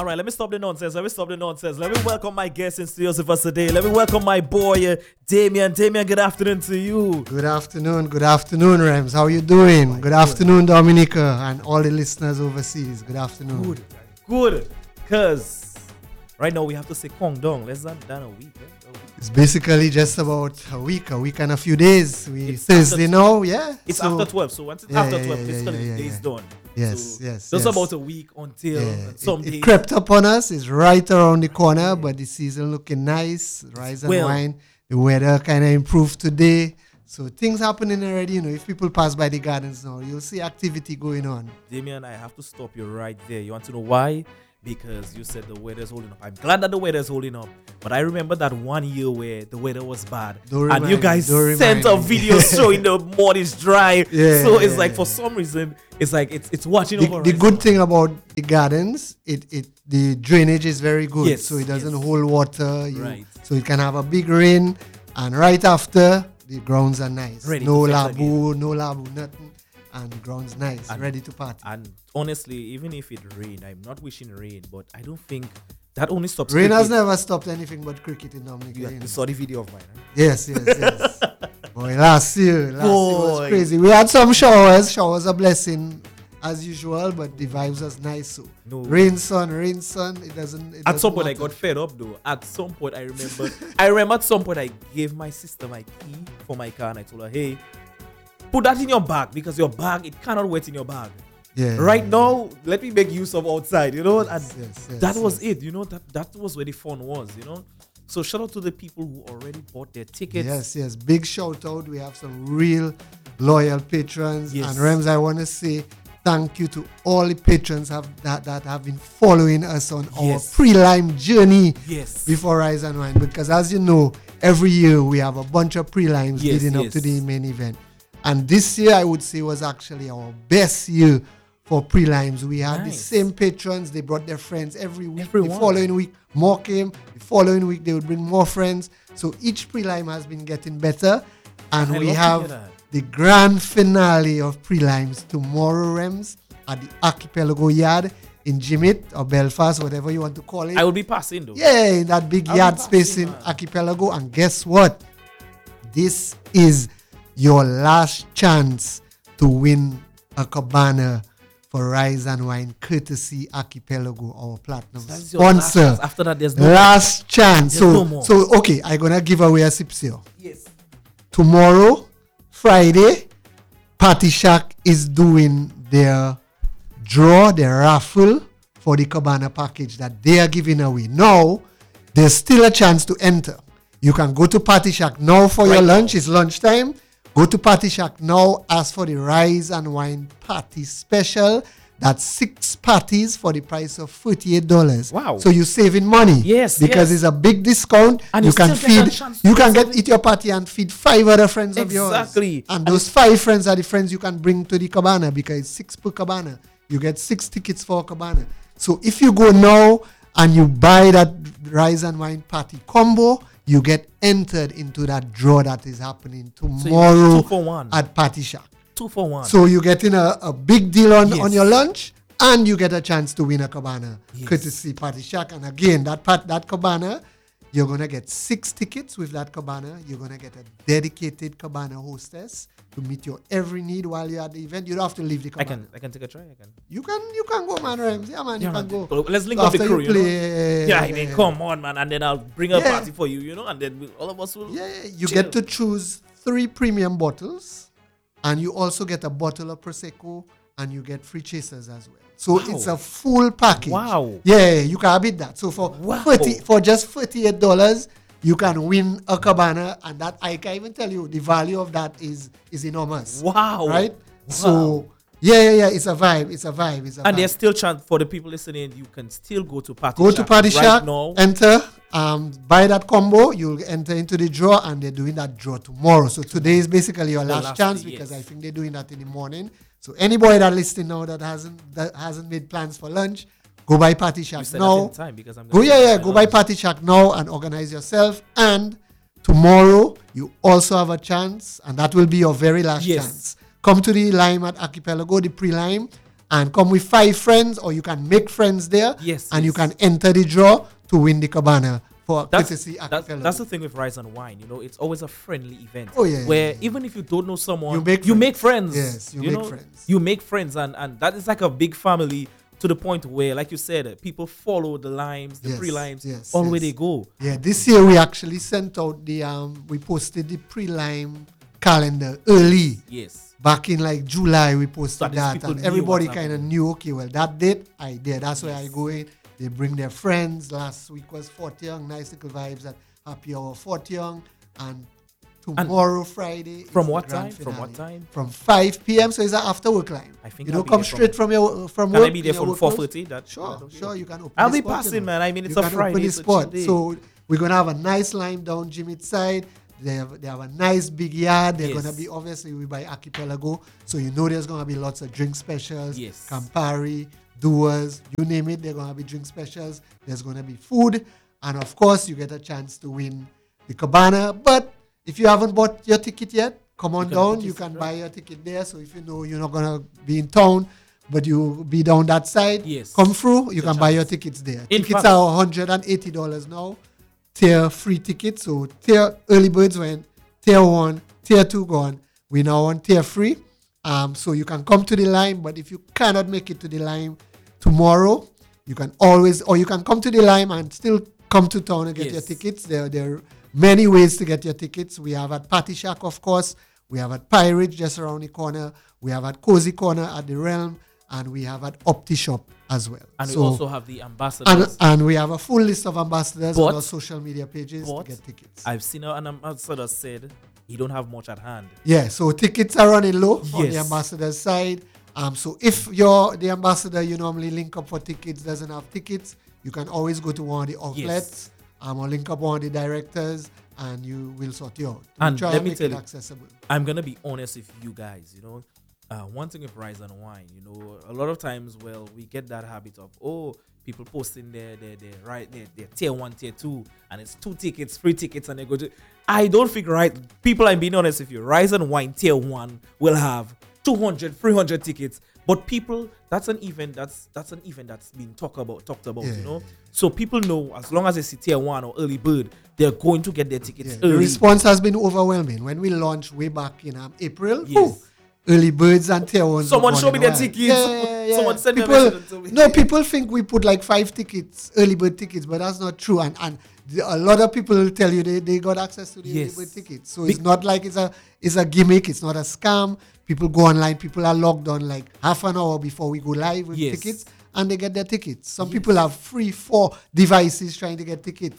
All right, let me stop the nonsense. Let me welcome my guest in studios with us today. Let me welcome my boy, Damien. Damien, good afternoon to you. Good afternoon, Rems. How you doing? Good afternoon, Dominica, and all the listeners overseas. Good afternoon. Good. Because right now we have to say Kong Dong. Less than a week. It's basically just about a week and a few days. It's Thursday now, yeah? It's after 12. So once it's after 12, basically the day's done. Yes. Just about a week until some days. It crept up on us. It's right around the corner, but the season looking nice. Rise and wine. The weather kind of improved today. So things happening already. If people pass by the gardens now, you'll see activity going on. Damien, I have to stop you right there. You want to know why? Because you said the weather's holding up. I'm glad that the weather's holding up. But I remember that one year where the weather was bad. And you guys sent a video showing the mud is dry. It's like for some reason, it's like it's watching over. The good thing about the gardens, the drainage is very good. So it doesn't hold water. So it can have a big rain. And right after, the grounds are nice. No labu, nothing. And ground's nice, ready to party. And honestly, even if it rained, I'm not wishing rain, but I don't think that only stops rain cricket. Has never stopped anything but cricket in Dominica. You saw the video of mine, right? Yes. Boy, last year was crazy. We had some showers. Showers are blessing as usual, but the vibes was nice. So rain, sun. It doesn't. At some point, I got fed up though. At some point, I remember at some point I gave my sister my key for my car, and I told her, "Hey, put that in your bag because your bag, it cannot wait in your bag. Right now, let me make use of outside, That was it, that was where the fun was, So shout out to the people who already bought their tickets. Yes. Big shout out. We have some real loyal patrons. Yes. And Rems, I want to say thank you to all the patrons that have been following us on our pre-lime journey before Rise and Wine. Because as you know, every year we have a bunch of pre-limes leading up to the main event. And this year, I would say, was actually our best year for pre-limes. We had the same patrons. They brought their friends every week. The following week, more came. The following week, they would bring more friends. So each pre-lime has been getting better. And we have the grand finale of pre-limes tomorrow, Rems, at the Archipelago Yard in Jimit or Belfast, whatever you want to call it. I will be passing, though. Yeah, in that big yard space in Archipelago. And guess what? This is your last chance to win a cabana for Rise and Wine, courtesy Archipelago, our platinum sponsor. After that, there's no last chance. No more. So okay, I'm gonna give away a Sipsio. Yes. Tomorrow, Friday, Party Shack is doing their raffle for the cabana package that they are giving away. Now, there's still a chance to enter. You can go to Party Shack now for your lunch. It's lunchtime. Go to Party Shack now, ask for the Rise and Wine Party Special. That's 6 parties for the price of $48. Wow. So you're saving money. Yes. Because it's a big discount. And you can eat your party and feed 5 other friends of yours. Exactly. And those 5 friends are the friends you can bring to the cabana because it's 6 per cabana. You get 6 tickets for a cabana. So if you go now and you buy that Rise and Wine Party combo, you get entered into that draw that is happening tomorrow at Party Shack. 2 for 1. So you're getting a big deal on your lunch, and you get a chance to win a cabana, courtesy Party Shack. And again, that cabana, you're going to get 6 tickets with that cabana. You're going to get a dedicated cabana hostess to meet your every need while you're at the event. You don't have to leave the cabana. I can take a try. You can go, man, Rems. Yeah, man, you can go. Let's link so up the crew, I mean, come on, man. And then I'll bring a party for you, and then all of us will you get to choose 3 premium bottles, and you also get a bottle of Prosecco, and you get free chasers as well. So it's a full package. Wow. Yeah, you can beat that. So for just $48, you can win a cabana, and that I can't even tell you the value of that is enormous. Wow. Right? Wow. So it's a vibe. And there's still chance for the people listening. You can still go to Party Shack. Go to Party Shack, now. enter, buy that combo. You'll enter into the draw, and they're doing that draw tomorrow. So today is basically your last chance because I think they're doing that in the morning. So anybody that listening now that hasn't made plans for lunch, go by Party Shack now. Go by Party Shack now and organize yourself. And tomorrow you also have a chance, and that will be your very last chance. Come to the Lime at Archipelago, the pre-Lime, and come with 5 friends, or you can make friends there. Yes. And you can enter the draw to win the cabana for courtesy Archipelago. That's the thing with Rise and Wine. You know, it's always a friendly event. Oh, yeah. Where even if you don't know someone, you make friends. Yes, you make friends. You make friends, and that is like a big family to the point where, like you said, people follow the limes, the pre-limes, all the way they go. Yeah, this year we actually sent out we posted the pre-lime calendar early. Yes. Back in like July, we posted that, and everybody kind of knew, okay, well, that date, I did. That's where I go in. They bring their friends. Last week was Fort Young, nice little vibes at Happy Hour Fort Young, and tomorrow, Friday. From what time? From what time? From 5 p.m. So it's an after work line. I think you don't come straight from work. Can I be there from 4:30? Sure, you can open. I'll be passing, man. I mean, it's a Friday. So we're gonna have a nice line down Jimmy's side. They have a nice big yard. They're gonna be, obviously, we buy Archipelago, so you know there's gonna be lots of drink specials. Yes. Campari, Doers, you name it. They're gonna be drink specials. There's gonna be food, and of course, you get a chance to win the cabana. But if you haven't bought your ticket yet, come on down. You can buy your ticket there. So if you know you're not gonna be in town, but you be down that side, come through. You can buy your tickets there. Tickets are $180 now. Tier free tickets. So tier early birds went, tier 1, tier 2 gone. We now on tier free. So you can come to the Lime, but if you cannot make it to the Lime tomorrow, you can always, or you can come to the Lime and still come to town and get your tickets. There are many ways to get your tickets. We have at Party Shack, of course. We have at Pirate just around the corner. We have at Cozy Corner at the Realm. And we have at Opti Shop as well. And we also have the ambassadors. And we have a full list of ambassadors on our social media pages to get tickets. I've seen an ambassador said he don't have much at hand. Yeah, so tickets are running low on the ambassador's side. So if you're the ambassador, you normally link up for tickets, doesn't have tickets, you can always go to one of the outlets or link up one of the directors, and you will sort you out. And let me tell you, accessible. I'm going to be honest with you guys, you know. One thing with Rise and Wine, you know, a lot of times, we get that habit of, people posting their tier 1, tier 2, and it's 2 tickets, 3 tickets, and they go to. I don't think, people, I'm being honest with you, Rise and Wine tier 1 will have 200, 300 tickets, but people, that's an event that's been talked about, you know. So people know, as long as they see tier 1 or early bird, they're going to get their tickets early. The response has been overwhelming. When we launched way back in April, early birds and tier 1. Someone show me their tickets. Yeah. Someone send me a message to me. No, people think we put like 5 tickets, early bird tickets, but that's not true. And a lot of people will tell you they got access to the early bird tickets. So it's not like it's a gimmick. It's not a scam. People go online. People are logged on like half an hour before we go live with tickets, and they get their tickets. Some people have 3-4 devices trying to get tickets.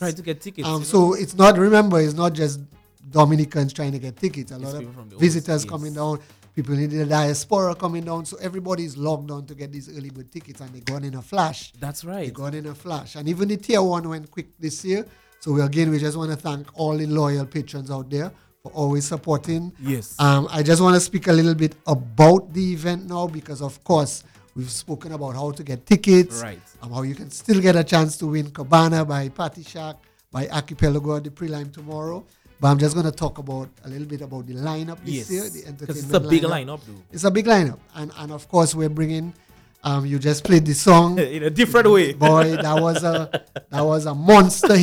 So it's not just Dominicans trying to get tickets. A lot of visitors coming down. People in the diaspora coming down, so everybody's logged on to get these early bird tickets, and they gone in a flash. That's right. They gone in a flash. And even the tier 1 went quick this year. So we just want to thank all the loyal patrons out there for always supporting. Yes. I just want to speak a little bit about the event now, because of course we've spoken about how to get tickets, how you can still get a chance to win Cabana by Party Shack, by Archipelago at the pre-lime tomorrow. But I'm just going to talk a little bit about the lineup this year, the entertainment lineup. Because it's a big lineup, though. It's a big lineup. And of course, we're bringing, you just played the song. In a different way. Boy, that was a monster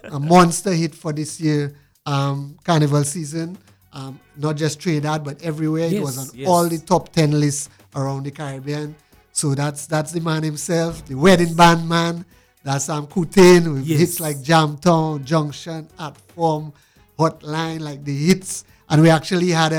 hit for this year Carnival season. Not just Trinidad, but everywhere. It was on all the top 10 lists around the Caribbean. So that's the man himself, the wedding band man. That's Kutain with hits like Jamtown, Junction, At Form, Hotline, like the hits. And we actually had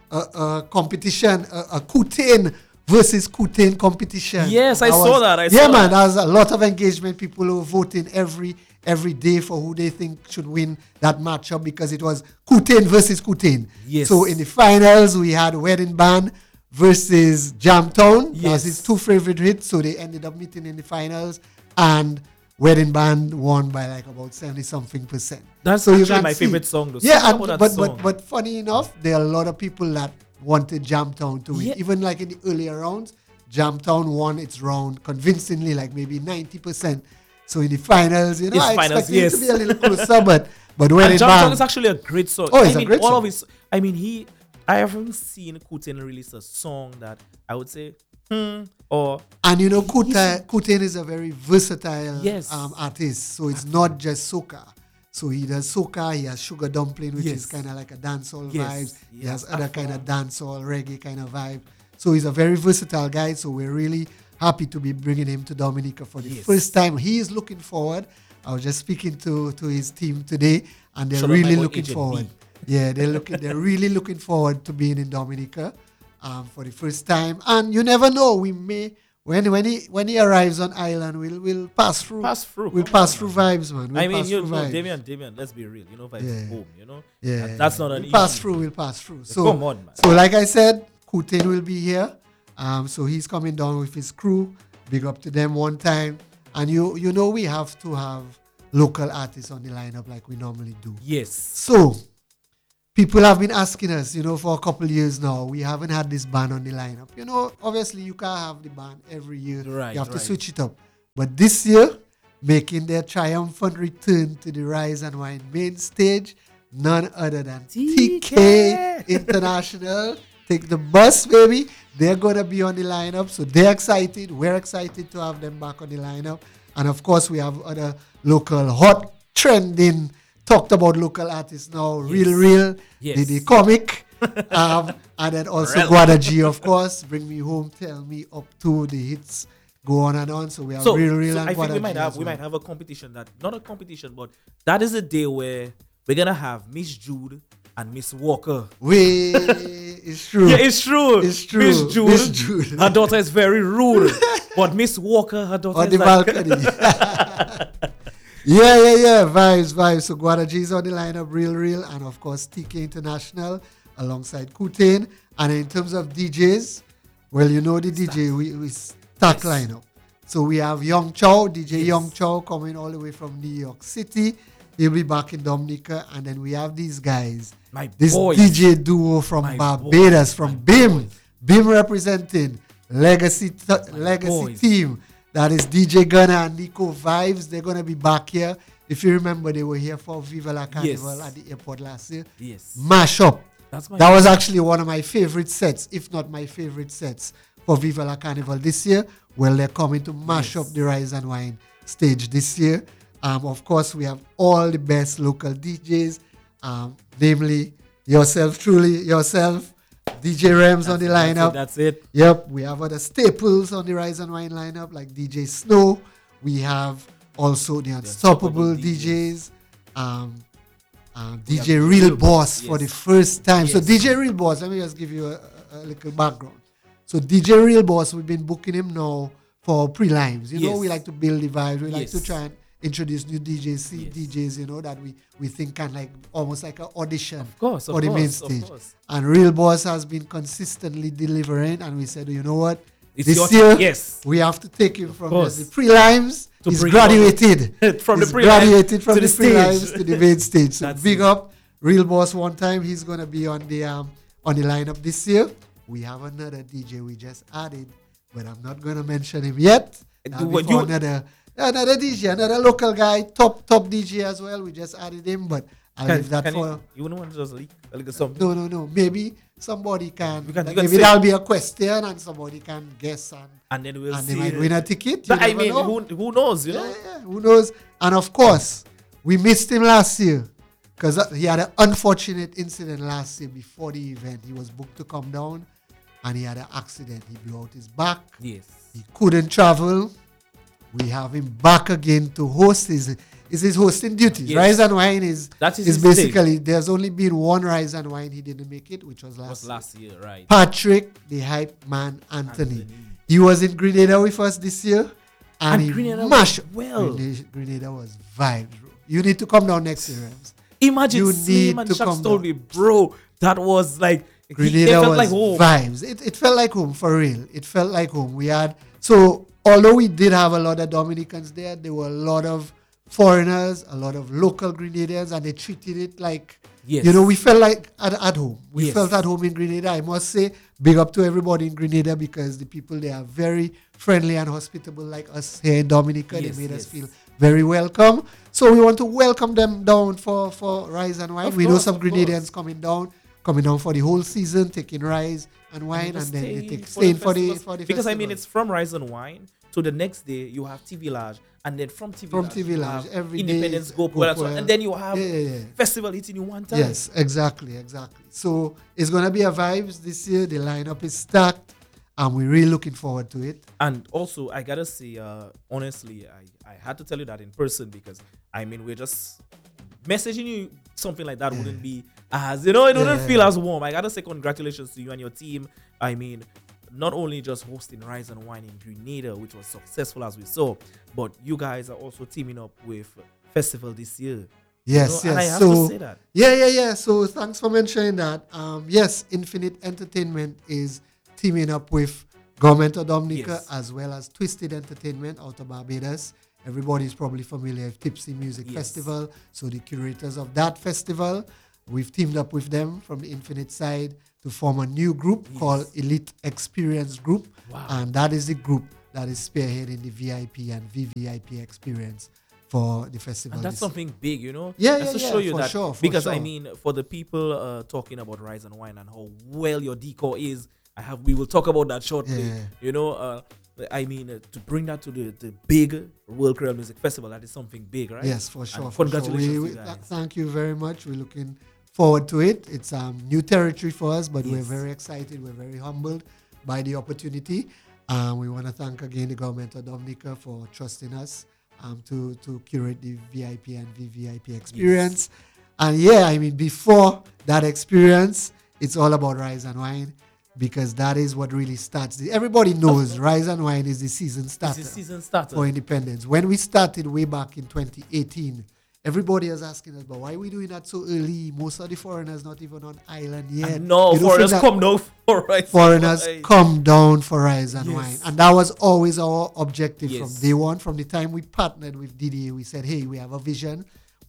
a competition, a Kutain versus Kutain competition. Yes, I saw that. There was a lot of engagement. People were voting every day for who they think should win that matchup, because it was Kutain versus Kutain. Yes. So in the finals, we had Wedding Band versus Jamtown. That was his 2 favorite hits. So they ended up meeting in the finals, and Wedding Band won by like about 70-something%. That's actually my favorite song, though. Yeah, but funny enough, there are a lot of people that wanted Jamtown to win. Yeah. Even like in the earlier rounds, Jamtown won its round convincingly, like maybe 90%. So in the finals, I expected it to be a little closer, but Wedding Band. Jamtown is actually a great song. Oh, it's a great song. I haven't seen Kutain release a song that I would say Or and you know, Kuten is a very versatile artist. So it's not just soca. So he does soca, he has Sugar Dumpling, which is kind of like a dancehall vibes. He has other kind of dancehall, reggae kind of vibe. So he's a very versatile guy. So we're really happy to be bringing him to Dominica for the first time. He is looking forward. I was just speaking to his team today, and they're really looking forward. Yeah, they're really looking forward to being in Dominica for the first time. And you never know, we may when he arrives on island, we'll pass through. We'll pass through vibes, man. Damien, let's be real. You know, vibes is home. You know, that's not an issue. We'll pass through. So come on, man. So like I said, Kuten will be here. So he's coming down with his crew. Big up to them one time. And you know we have to have local artists on the lineup like we normally do. Yes. So people have been asking us, you know, for a couple of years now. We haven't had this band on the lineup. You know, obviously you can't have the band every year. Right, you have to switch it up. But this year, making their triumphant return to the Rise and Wine main stage, none other than TK International. Take the bus, baby. They're going to be on the lineup. So they're excited. We're excited to have them back on the lineup. And of course, we have other local hot, trending, talked about local artists now. Real. The comic. And then also Guada G, of course. Bring Me Home, Tell Me, Up to the hits. Go on and on. So we have Real and I think we might have a competition not a competition, but that is a day where we're going to have Miss Jude and Miss Walker. It's true. Yeah, it's true. Miss Jude. Her daughter is very rude. But Miss Walker, her daughter on is the balcony. Yeah. Vibes. So Guada G is on the lineup, real. And of course, TK International alongside Kuten. And in terms of DJs, well, you know the DJ, we stack lineup. So we have Young Chow, DJ Young Chow coming all the way from New York City. He'll be back in Dominica. And then we have these guys. This DJ duo from Barbados, from BIM. BIM representing Legacy team. That is DJ Gunner and Nico Vibes. They're going to be back here. If you remember, they were here for Viva La Carnival at the airport last year. Yes. Mash up. That was actually one of my favorite sets, if not my favorite sets for Viva La Carnival this year. Well, they're coming to mash up the Rise and Wine stage this year. Of course, we have all the best local DJs, namely yourself, DJ Rems on the lineup. That's it. Yep. We have other staples on the Rise and Wine lineup like DJ Snow. We have also the Unstoppable DJs. DJ Real Boss for the first time. So DJ Real Boss, let me just give you a little background. So DJ Real Boss, we've been booking him now for pre-limes. You know, we like to build the vibe. We like to try and introduce new DJs, DJs, you know, that we think can like almost like an audition for the main stage. And Real Boss has been consistently delivering, and we said, you know what? This year, we have to take him from the pre-limes. He's graduated from the pre-limes to the main stage. So big up Real Boss one time. He's going to be on the lineup this year. We have another DJ we just added, but I'm not going to mention him yet. Another DJ, another local guy, top DJ as well. We just added him, but I'll leave that for... You wouldn't want to just leak something? No. Maybe somebody can... Maybe that'll be a question and somebody can guess and then we'll see. They might win a ticket. I mean, who knows, you know? Yeah, who knows? And of course, we missed him last year because he had an unfortunate incident last year before the event. He was booked to come down and he had an accident. He blew out his back. Yes. He couldn't travel. We have him back again to host his hosting duties. Yes. Rise and Wine is basically thing. There's only been one Rise and Wine he didn't make it, which was last year. Right. Patrick, the hype man, Anthony. He was in Grenada with us this year, and he mashed well. Grenada was vibes, bro. You need to come down next year, Rams. Imagine seeing him and Shucks told me, bro, that was like Grenada was like home. Vibes. It felt like home for real. It felt like home. We had although we did have a lot of Dominicans there were a lot of foreigners, a lot of local Grenadians, and they treated it like, you know, we felt like at home. We felt at home in Grenada. I must say, big up to everybody in Grenada because the people there are very friendly and hospitable like us here in Dominica. They made us feel very welcome. So we want to welcome them down for Rise and Wine. We know some Grenadians coming down. coming down for the whole season, taking Rise and Wine, and then they staying for the because festival. I mean, it's from Rise and Wine. So the next day you have TV Large, and then from TV Large every Independence Go Puel, and then you have festival hitting you one time. Yes, exactly. So it's gonna be a vibes this year. The lineup is stacked, and we're really looking forward to it. And also, I gotta say, honestly, I had to tell you that in person, because I mean, we're just messaging you something like that wouldn't be as, it wouldn't feel as warm. I gotta say congratulations to you and your team. I mean, not only just hosting Rise and Wine in Grenada, which was successful as we saw, but you guys are also teaming up with Festival this year. Yes. And I have to say that. Yeah. So thanks for mentioning that. Yes, Infinite Entertainment is teaming up with Government of Dominica as well as Twisted Entertainment out of Barbados. Everybody's probably familiar with Tipsy Music Festival. So the curators of that festival, we've teamed up with them from the Infinite side to form a new group called Elite Experience Group. Wow. And that is the group that is spearheading the VIP and VVIP experience for the festival. And that's something big, Yeah, Just to show you that. Sure, because I mean, for the people talking about Rise and Wine and how well your decor is, we will talk about that shortly. I mean, to bring that to the big World Creole Music Festival, that is something big, right? Yes, for sure. Congratulations to you guys. Thank you very much. We're looking forward to it. It's new territory for us, but we're very excited. We're very humbled by the opportunity. We want to thank again the Government of Dominica for trusting us to curate the VIP and VVIP experience. And I mean, before that experience, it's all about Rise and Wine, because that is what really starts. Everybody knows Rise and Wine is the season starter for Independence. When we started way back in 2018, everybody is asking us, but why are we doing that so early? Most of the foreigners not even on island yet. No, foreigners come down for Rise. Foreigners come down for Rise and Wine. And that was always our objective from day one. From the time we partnered with DDA, we said, hey, we have a vision.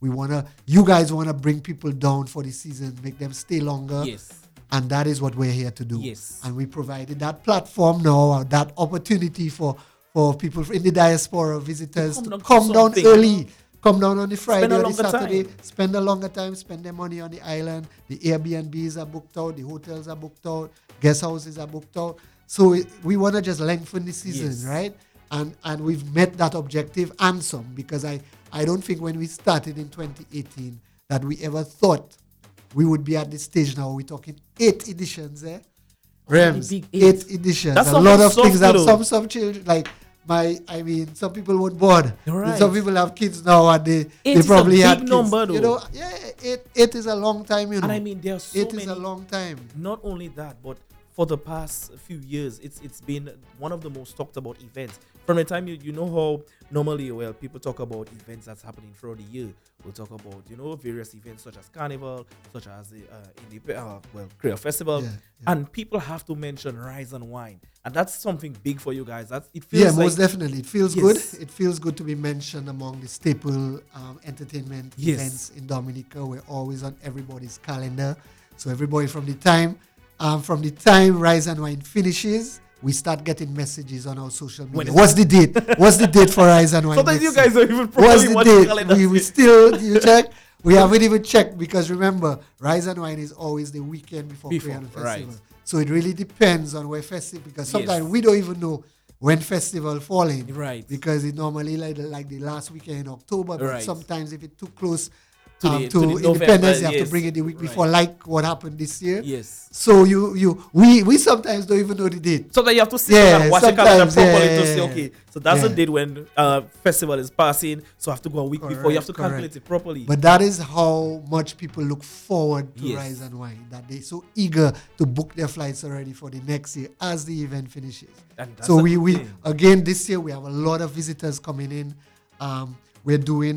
You guys want to bring people down for the season, make them stay longer. Yes. And that is what we're here to do. Yes. And we provided that platform now, that opportunity for people in the diaspora, visitors to come down early. Come down on the Friday or the Saturday, spend a longer time, spend their money on the island. The Airbnbs are booked out, the hotels are booked out, guest houses are booked out. So we want to just lengthen the season, right? And we've met that objective and some, because I don't think when we started in 2018 that we ever thought we would be at this stage now. We're talking 8 editions, Rems, 8 editions. That's a lot of things that some children, like some people weren't born. Right. Some people have kids now, and they probably had kids. Number, though. 8 is a long time, And I mean, there are so 8 many. is a long time. Not only that, but for the past few years, it's been one of the most talked about events. From the time you know how normally, people talk about events that's happening throughout the year. We'll talk about various events such as Carnival, such as the Creole Festival, and people have to mention Rise and Wine, and that's something big for you guys. It feels most definitely. It feels good. It feels good to be mentioned among the staple entertainment events in Dominica. We're always on everybody's calendar, so everybody from the time Rise and Wine finishes, we start getting messages on our social media. What's the date? What's the date for Rise and Wine? Sometimes you guys don't even properly watch the calendar. We still, you check? We haven't even checked, because remember, Rise and Wine is always the weekend before Creole Festival. Right. So it really depends on where festival, because sometimes we don't even know when festival falling. Right. Because it normally like the last weekend in October, but sometimes if it's too close to Independence, November, you have to bring it the week before, like what happened this year. Yes. So we sometimes don't even know the date. So that you have to sit and watch the calendar properly to say, okay, so that's the date when festival is passing. So I have to go a week before. You have to calculate it properly. But that is how much people look forward to Rise and Wine, that they're so eager to book their flights already for the next year as the event finishes. So we again this year we have a lot of visitors coming in. We're doing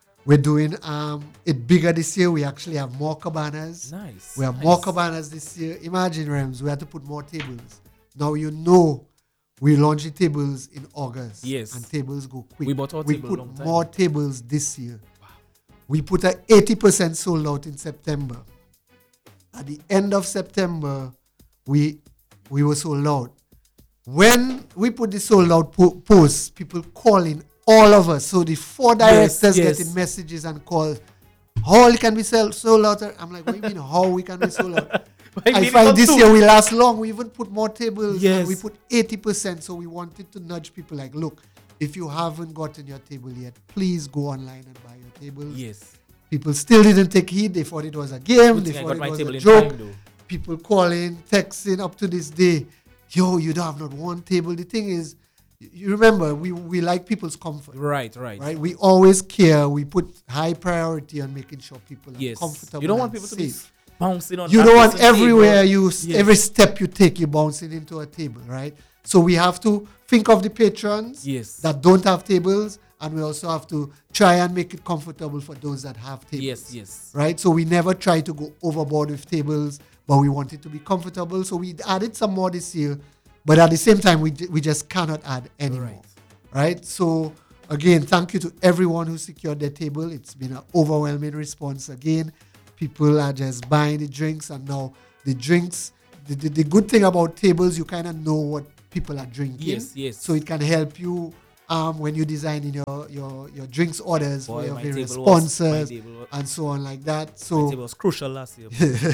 it bigger this year. We actually have more cabanas. Nice. We have more cabanas this year. Imagine, Rems, we had to put more tables. Now we launch the tables in August. Yes. And tables go quick. We bought our table long put time. more tables this year. Wow. We put 80% sold out in September. At the end of September, we were sold out. When we put the sold out post, people calling all of us. So the 4 directors getting messages and calls. how it can be sold out. I'm like, what do you mean how we can be sold out? I find this year we last long. We even put more tables. Yes. And we put 80%. So we wanted to nudge people like, look, if you haven't gotten your table yet, please go online and buy your tables. Yes. People still didn't take heed. They thought it was a game. They thought it was a joke. People calling, texting up to this day. Yo, you don't have not one table. The thing is, you remember, we like people's comfort. Right. We always care. We put high priority on making sure people are comfortable. You don't want people to be bouncing on. You don't want everywhere every step you take, you bouncing into a table, right? So we have to think of the patrons that don't have tables, and we also have to try and make it comfortable for those that have tables. Yes. Right? So we never try to go overboard with tables, but we want it to be comfortable. So we added some more this year, but at the same time, we just cannot add anymore. Right? So again, thank you to everyone who secured their table. It's been an overwhelming response again. People are just buying the drinks, and now the drinks, the good thing about tables, you kind of know what people are drinking. Yes. So it can help you when you're designing your drinks orders for your various sponsors and so on like that. So it was crucial last year.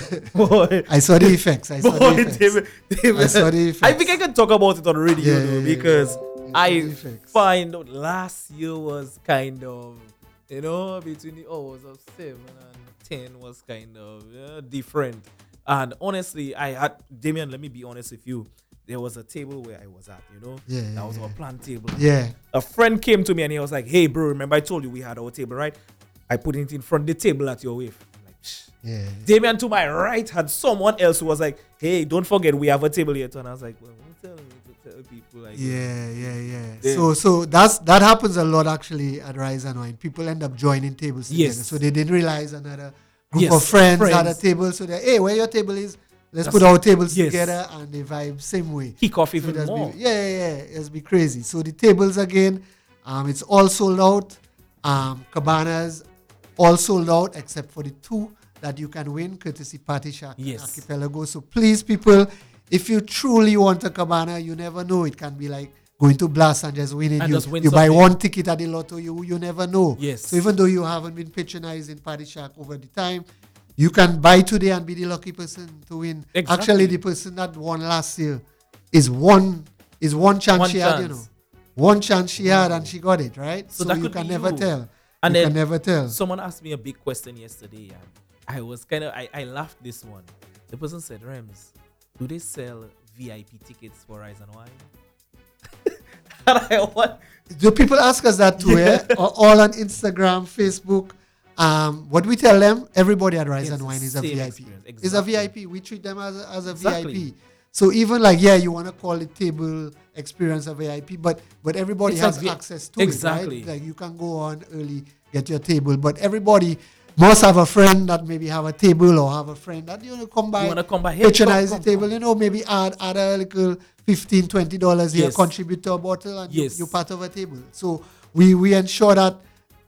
I saw the effects. I saw the effects. I think I can talk about it on radio because I find out last year was kind of, between the hours of 7 and 10 was kind of different. And honestly, Damien, let me be honest with you. There was a table where I was at, that was our plant table. Yeah. A friend came to me and he was like, hey, bro, remember I told you we had our table, right? I put it in front of the table at your wave. I'm like, shh. Yeah. Damien to my right had someone else who was like, hey, don't forget we have a table here too. And I was like, well, don't tell me to tell people like Yeah. So that happens a lot actually at Rise and Wine. People end up joining tables together. So they didn't realize another group of friends had a table. So they're, hey, where your table is? Let's put our tables together, and they vibe same way. Kick off even more. It's be crazy. So the tables again, it's all sold out. Cabanas all sold out except for the 2 that you can win, courtesy Party Shack and Archipelago. So please, people, if you truly want a cabana, you never know. It can be like going to Blast and just winning. You buy one ticket at the lotto, you never know. Yes. So even though you haven't been patronizing Party Shack over the time, you can buy today and be the lucky person to win. Exactly. Actually, the person that won last year is one chance she had, One chance she had and she got it, right? So you can never tell. And you can never tell. Someone asked me a big question yesterday, and I was I laughed this one. The person said, Rems, do they sell VIP tickets for Rise and Wine? And do people ask us that too, all on Instagram, Facebook. What we tell them, everybody at Rise and Wine is a VIP. Exactly. It's a VIP. We treat them as a VIP. So even like, you want to call the table experience a VIP, but everybody has access to it, right? Like you can go on early, get your table, but everybody must have a friend that maybe have a table or have a friend that come by, patronize the table, maybe add a little $15, $20 here, contribute to a bottle, and you're part of a table. So we ensure that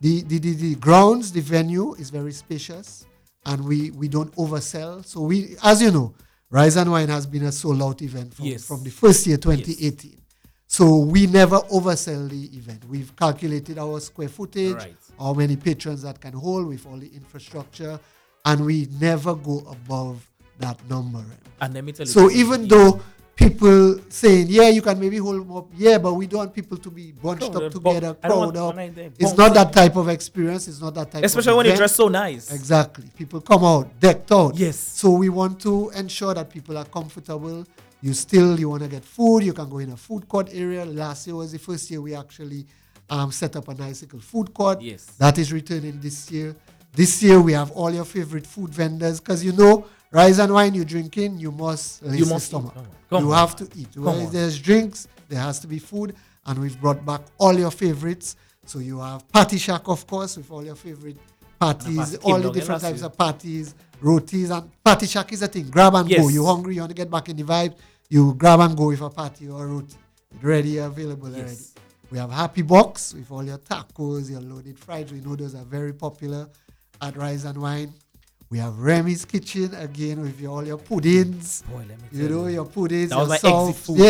the grounds, the venue is very spacious, and we don't oversell. So we, as you know, Rise and Wine has been a sold out event from the first year, 2018. So we never oversell the event. We've calculated our square footage, how many patrons that can hold with all the infrastructure, and we never go above that number. And let me tell you, so even though people saying, you can maybe hold them up, but we don't want people to be bunched up together, crowded up. It's not that type of experience. It's not that type especially of when you dress so nice. Exactly. People come out, decked out. Yes. So we want to ensure that people are comfortable. You want to get food, you can go in a food court area. Last year was the first year we actually set up a nice little food court. Yes. That is returning this year. This year we have all your favorite food vendors, because Rise and Wine, you're drinking, you must lace the stomach. You have to eat. There's drinks, there has to be food, and we've brought back all your favorites. So you have Party Shack, of course, with all your favorite parties, all the different types of parties, rotis, and Party Shack is a thing. Grab and go. You're hungry, you want to get back in the vibe, you grab and go with a party or a roti. It's ready, available already. We have Happy Box with all your tacos, your loaded fries. We know those are very popular at Rise and Wine. We have Remy's Kitchen again with all your puddings. Boy, let me tell you, your puddings. That was my exit food.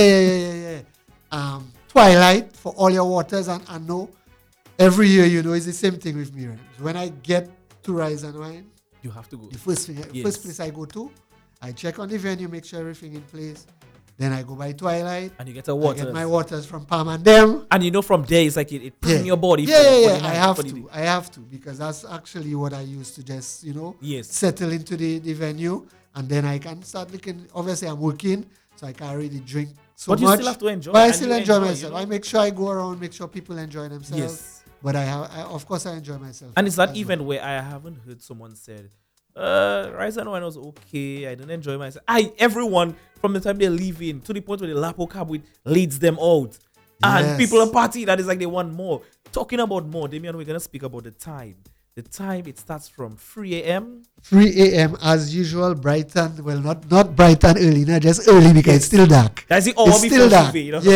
Yeah. Twilight for all your waters, and I know every year, it's the same thing with me. Right? When I get to Rise and Wine, you have to go. The first place I go to, I check on the venue, make sure everything in place. Then I go by Twilight. And you get a water. I get my waters from Palm and them. And you know from there, it's like it prime your body. Yeah. I have to because that's actually what I use to just, settle into the venue. And then I can start looking. Obviously, I'm working, so I can't really drink so much. But you still have to enjoy. But I still enjoy myself. I make sure I go around, make sure people enjoy themselves. Yes. But of course, I enjoy myself. And it's that even where I haven't heard someone said, Rise and Wine was okay. I didn't enjoy myself. Everyone from the time they leave in to the point where the Lapo cab leads them out. And people are partying that is like they want more. Talking about more, Damian, we're gonna speak about the time. The time it starts from 3 a.m. 3 a.m. as usual, bright and not bright and early, not just early because it's still dark. That's it. It's still dark.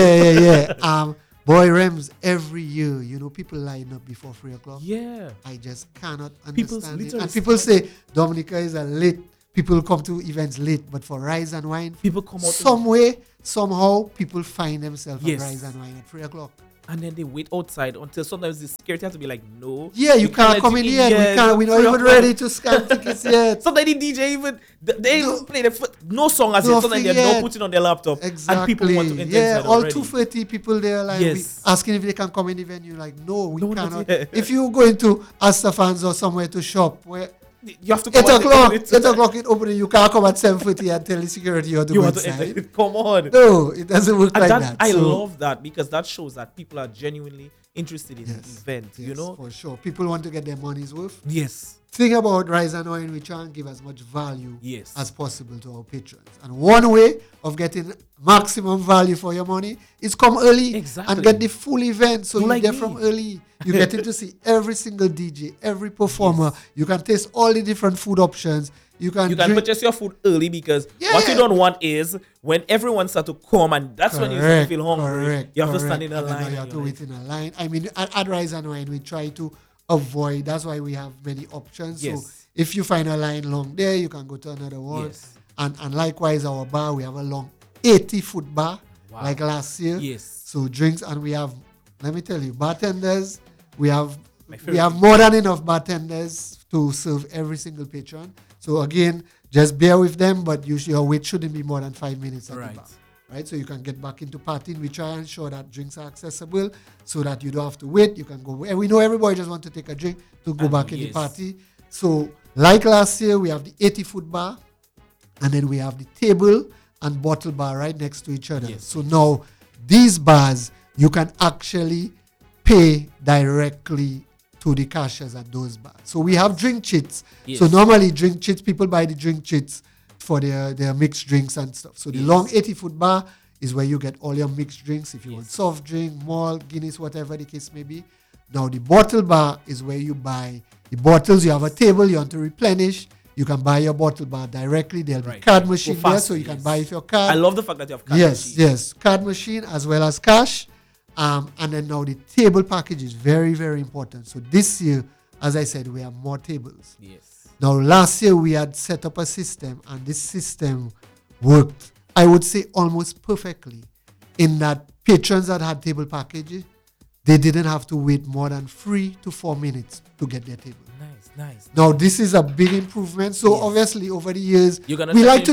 Yeah. Boy, Rems, every year, people line up before 3 o'clock. Yeah. I just cannot understand it. And people say Dominica is a late. People come to events late, but for Rise and Wine, people come out some way, somehow, people find themselves at Rise and Wine at 3 o'clock. And then they wait outside until sometimes the security has to be like, no. Yeah, you can't come in yet. We're not even ready to scan tickets yet. Sometimes the DJ even play no song as yet. Sometimes they're not putting on their laptop. Exactly. And people want to enter inside all already. 230 people there asking if they can come in the venue. Like, no, we cannot. If you go into Astafans or somewhere to shop, where you have to come 8 o'clock it opening, you can't come at 7:30 and tell the security you have to go inside. Come on. No, it doesn't work like that. I love that because that shows that people are genuinely interested in the event. Yes, for sure. People want to get their money's worth. Yes. Thing about Rise and Wine, we try and give as much value as possible to our patrons. And one way of getting maximum value for your money is come early and get the full event. So you're there from early. You get to see every single DJ, every performer. Yes. You can taste all the different food options. You can purchase your food early because what you don't want is when everyone starts to come and that's when you start to feel hungry. You have to stand in a line. You have to wait in a line. I mean, at Rise and Wine, we try to avoid. That's why we have many options. Yes. So if you find a line long there, you can go to another one. Yes. And likewise, our bar, we have a long 80-foot bar like last year. Yes. So drinks, and we have, let me tell you, bartenders. We have more than enough bartenders to serve every single patron. So again, just bear with them, but your wait shouldn't be more than 5 minutes at the bar. Right, so you can get back into partying. We try and ensure that drinks are accessible so that you don't have to wait. You can go. And we know everybody just want to take a drink to go back in the party. So like last year, we have the 80-foot bar, and then we have the table and bottle bar right next to each other. Yes. So now these bars, you can actually pay directly to the cashiers at those bars. So we have drink chits. Yes. So normally drink chits, people buy the drink chits for their mixed drinks and stuff. So the long 80-foot bar is where you get all your mixed drinks. If you want soft drink, malt, Guinness, whatever the case may be. Now the bottle bar is where you buy the bottles. You have a table you want to replenish. You can buy your bottle bar directly. There'll be card machine there, so you can buy with your card. I love the fact that you have card machine. Yes, card machine as well as cash. And then now the table package is very, very important. So this year, as I said, we have more tables. Yes. Now, last year we had set up a system, and this system worked, I would say, almost perfectly. In that patrons that had table packages, they didn't have to wait more than 3 to 4 minutes to get their table. Nice. Now, this is a big improvement. So obviously, over the years, we like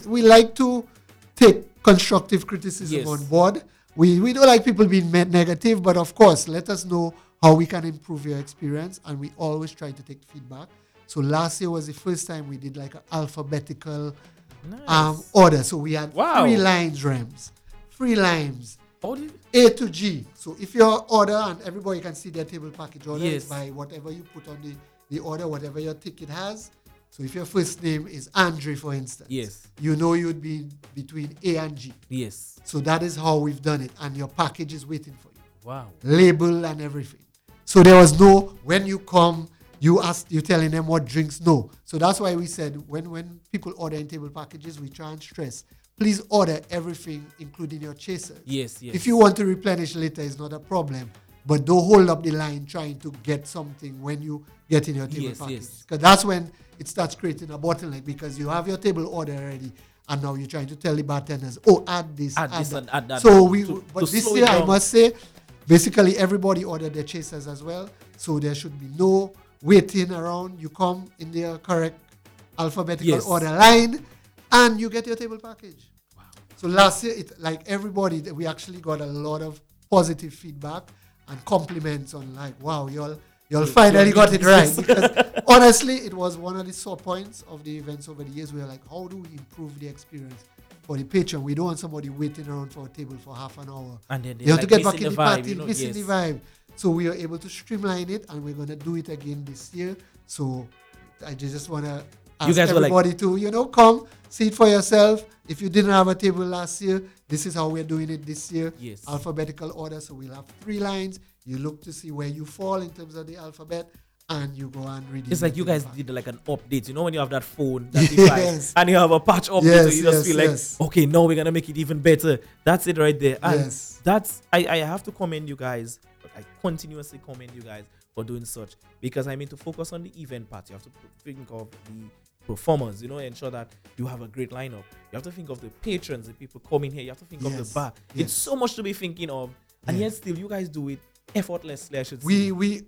to take constructive criticism on board. We don't like people being negative, but of course, let us know how we can improve your experience, and we always try to take feedback. So last year was the first time we did like an alphabetical order. So we had 3 lines, Rems. 3 lines. A to G. So if your order, and everybody can see their table package order, it's by whatever you put on the order, whatever your ticket has. So if your first name is Andre, for instance, you know you'd be between A and G. Yes. So that is how we've done it. And your package is waiting for you. Wow. Label and everything. So there was no, when you come, you telling them what drinks, no. So that's why we said when people order in table packages, we try and stress, please order everything, including your chasers. Yes. If you want to replenish later, it's not a problem. But don't hold up the line trying to get something when you get in your table package. Because that's when it starts creating a bottleneck, because you have your table order already, and now you're trying to tell the bartenders, add this, add that. Add that. So this year, I must say, basically everybody ordered their chasers as well. So there should be no waiting around. You come in the correct alphabetical order line, and you get your table package. Wow. So last year, like everybody, we actually got a lot of positive feedback and compliments on like, wow, y'all finally got it right. Because honestly, it was one of the sore points of the events over the years. We were like, how do we improve the experience for the patron? We don't want somebody waiting around for a table for half an hour. And then they have to get back in the party, missing the vibe. So we are able to streamline it, and we're going to do it again this year. So I just want to ask everybody to, come, see it for yourself. If you didn't have a table last year, this is how we're doing it this year. Yes. Alphabetical order. So we'll have 3 lines. You look to see where you fall in terms of the alphabet, and you go and read it. It's like you guys did like an update. When you have that phone, that device, and you have a patch update, so you just feel like, okay, now we're going to make it even better. That's it right there. And I have to commend you guys. I continuously commend you guys for doing such, because to focus on the event part, you have to think of the performers, ensure that you have a great lineup. You have to think of the patrons, the people coming here. You have to think of the bar. It's so much to be thinking of, and yet still you guys do it effortlessly, I should say. We